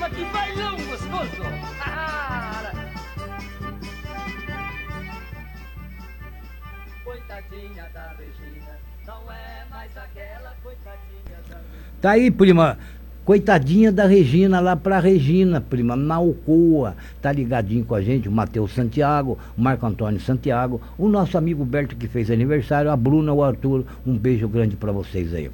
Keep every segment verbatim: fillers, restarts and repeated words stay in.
Nossa, que bailão gostoso! Coitadinha da Regina, não é mais aquela coitadinha da Regina. Tá aí, prima. Coitadinha da Regina, lá pra Regina, prima, na Alcoa, tá ligadinho com a gente, o Matheus Santiago, o Marco Antônio Santiago, o nosso amigo Berto que fez aniversário, a Bruna, o Arthur, um beijo grande pra vocês aí.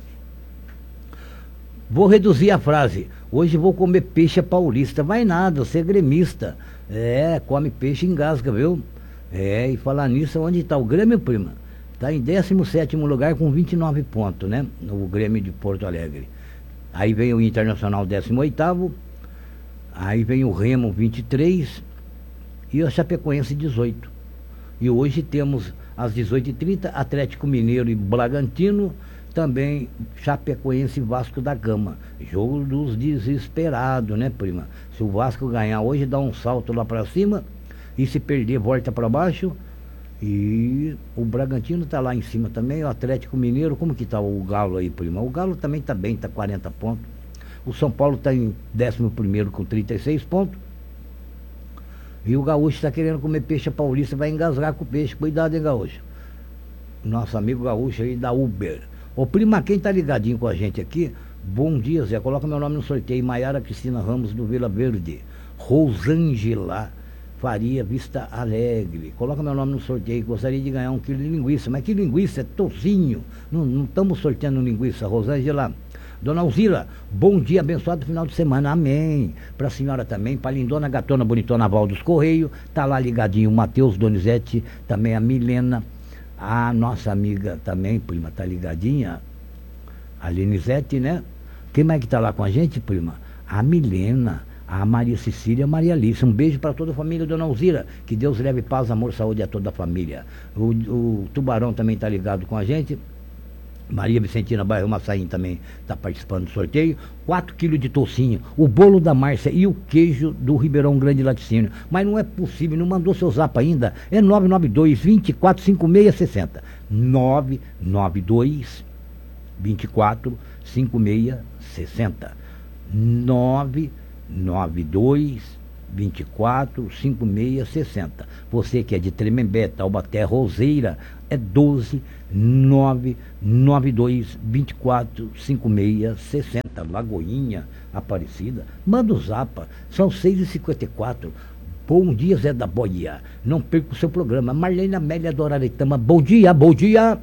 Vou reduzir a frase, hoje vou comer peixe paulista, vai nada, você é gremista, é, come peixe e engasga, viu? É, e falar nisso, onde tá o Grêmio, prima? Tá em décimo sétimo lugar com vinte e nove pontos, né, o Grêmio de Porto Alegre. Aí vem o Internacional décimo oitavo, aí vem o Remo vinte e três e a Chapecoense dezoito. E hoje temos às dezoito e trinta Atlético Mineiro e Bragantino, também Chapecoense e Vasco da Gama. Jogo dos desesperados, né, prima? Se o Vasco ganhar hoje, dá um salto lá pra cima, e se perder, volta pra baixo. E o Bragantino tá lá em cima também, o Atlético Mineiro, como que tá o Galo aí, prima? O Galo também tá bem, tá quarenta pontos. O São Paulo tá em décimo primeiro com trinta e seis pontos. E o Gaúcho tá querendo comer peixe paulista, vai engasgar com o peixe. Cuidado, hein, Gaúcho? Nosso amigo Gaúcho aí da Uber. Ô, prima, quem tá ligadinho com a gente aqui, bom dia, Zé, coloca meu nome no sorteio. Maiara Cristina Ramos do Vila Verde. Rosângela Faria Vista Alegre, coloca meu nome no sorteio, gostaria de ganhar um quilo de linguiça, mas que linguiça? É tocinho, não estamos sorteando linguiça. Rosângela. Dona Alzira, bom dia, abençoado final de semana, amém. Para a senhora também, para a lindona, gatona, bonitona Val dos Correios, tá lá ligadinho o Matheus Donizete, também a Milena, a nossa amiga também, prima, tá ligadinha, a Lenizete, né? Quem mais que tá lá com a gente, prima? A Milena, a Maria Cecília, a Maria Alice. Um beijo para toda a família, Dona Alzira. Que Deus leve paz, amor, saúde a toda a família. O, o Tubarão também está ligado com a gente. Maria Vicentina Bairro Massaim também está participando do sorteio. quatro quilos de tocinho, o bolo da Márcia e o queijo do Ribeirão Grande Laticínio. Mas não é possível, não mandou seu zap ainda. É nove nove dois, vinte e quatro, cinquenta e seis sessenta. nove nove dois, vinte e quatro, cinquenta e seis sessenta. nove nove dois, vinte e quatro, cinquenta e seis sessenta. Você que é de Tremembé, Taubaté, Roseira, é doze, nove nove dois, vinte e quatro, cinquenta e seis sessenta. Lagoinha, Aparecida, manda o zapa, são seis e cinquenta e quatro. Bom dia, Zé da Boia, não perca o seu programa. Marlene Amélia do Araretama, bom dia, bom dia.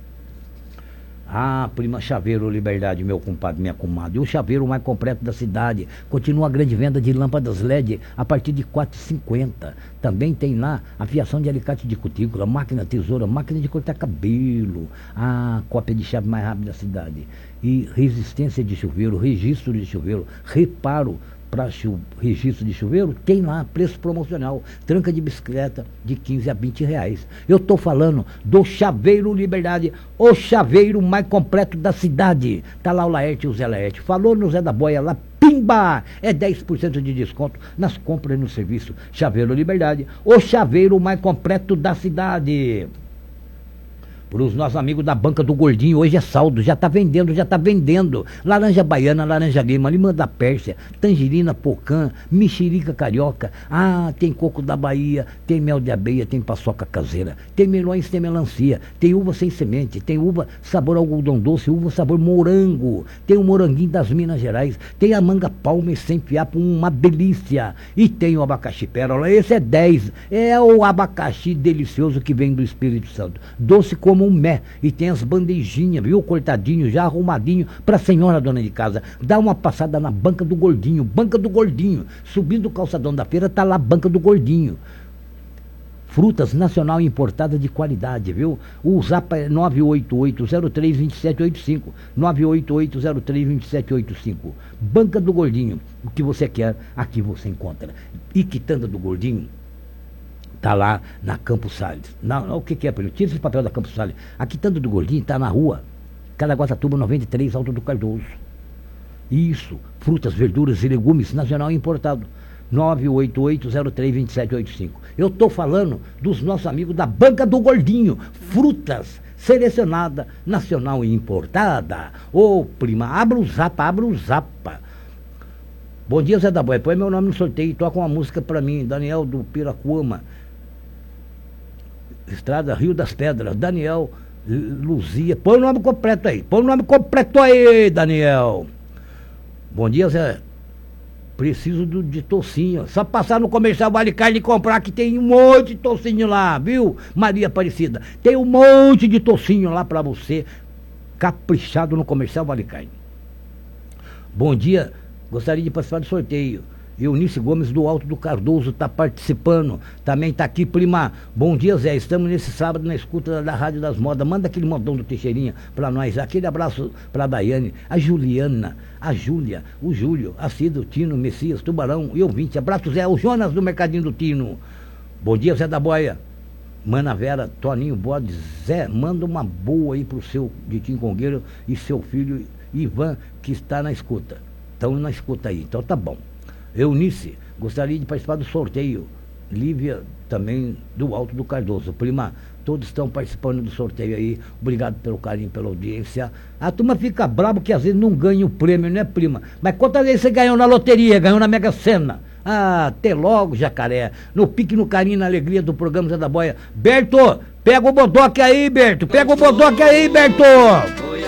Ah, prima, chaveiro Liberdade, meu compadre, minha comadre. O chaveiro mais completo da cidade. Continua a grande venda de lâmpadas L E D a partir de quatro reais e cinquenta centavos. Também tem lá a fiação de alicate de cutícula, máquina tesoura, máquina de cortar cabelo. Ah, cópia de chave mais rápida da cidade. E resistência de chuveiro, registro de chuveiro, reparo para registro de chuveiro, tem lá preço promocional, tranca de bicicleta de quinze a vinte reais. Eu estou falando do Chaveiro Liberdade, o chaveiro mais completo da cidade. Tá lá o Laerte e o Zé Laerte. Falou no Zé da Boia lá, pimba! É dez por cento de desconto nas compras e no serviço. Chaveiro Liberdade, o chaveiro mais completo da cidade. Para os nossos amigos da Banca do Gordinho, hoje é saldo, já está vendendo, já está vendendo. Laranja baiana, laranja lima, limão da Pérsia, tangerina pocã, mexerica carioca. Ah, tem coco da Bahia, tem mel de abelha, tem paçoca caseira, tem melões, tem melancia, tem uva sem semente, tem uva sabor algodão doce, uva sabor morango, tem o moranguinho das Minas Gerais, tem a manga palma sem fiapo, uma delícia. E tem o abacaxi pérola, esse é dez, é o abacaxi delicioso que vem do Espírito Santo, doce como um mé, e tem as bandejinhas, viu, cortadinho, já arrumadinho pra senhora dona de casa. Dá uma passada na Banca do Gordinho, Banca do Gordinho, subindo o calçadão da feira, tá lá a Banca do Gordinho. Frutas nacional importada de qualidade, viu? O zap é nove oito oito zero três dois sete oito cinco, nove oito oito zero três dois sete oito cinco. Banca do Gordinho, o que você quer, aqui você encontra. E quitanda do Gordinho está lá na Campos Salles. Na, o que, que é, Pedro? Tira esse papel da Campos Salles. A quitanda do Gordinho está na rua Caraguatatuba noventa e três, Alto do Cardoso. Isso, frutas, verduras e legumes nacional importado. nove oito oito zero três dois sete oito cinco. Eu estou falando dos nossos amigos da Banca do Gordinho. Frutas selecionada, nacional e importada. Ô, prima, abra o zapa, abra o zapa. Bom dia, Zé da Boia. Põe meu nome no sorteio e toca uma música pra mim. Daniel do Piracuama. Estrada Rio das Pedras. Daniel Luzia. Põe o nome completo aí. Põe o nome completo aí, Daniel. Bom dia, Zé. Preciso do, de tocinho. Só passar no comercial Vale Carne e comprar, que tem um monte de tocinho lá, viu, Maria Aparecida? Tem um monte de tocinho lá pra você, caprichado no comercial Vale Carne. Bom dia, gostaria de participar do sorteio. Eunice Gomes do Alto do Cardoso está participando. Também está aqui, prima. Bom dia, Zé. Estamos nesse sábado na escuta da Rádio das Modas. Manda aquele modão do Teixeirinha para nós. Aquele abraço para a Daiane, a Juliana, a Júlia, o Júlio, a Cida, o Tino, o Messias, Tubarão e ouvinte. Abraço, Zé. O Jonas do Mercadinho do Tino. Bom dia, Zé da Boia. Mana Vera, Toninho Bode. Zé, manda uma boa aí pro seu Ditinho Congueiro e seu filho Ivan, que está na escuta. Estão na escuta aí. Então tá bom. Eunice, gostaria de participar do sorteio. Lívia, também do Alto do Cardoso. Prima, todos estão participando do sorteio aí. Obrigado pelo carinho, pela audiência. A turma fica bravo que às vezes não ganha o prêmio, né, prima? Mas quantas vezes você ganhou na loteria, ganhou na Mega Sena? Ah, até logo, Jacaré. No pique, no carinho, na alegria do programa Zé da Boia. Berto, pega o bodoque aí, Berto. Pega o bodoque aí, Berto.